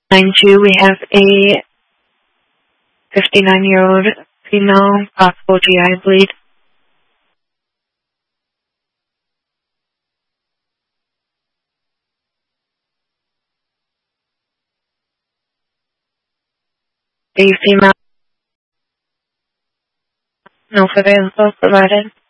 9-2, we have a 59-year-old female, possible GI bleed. A female, no further info provided.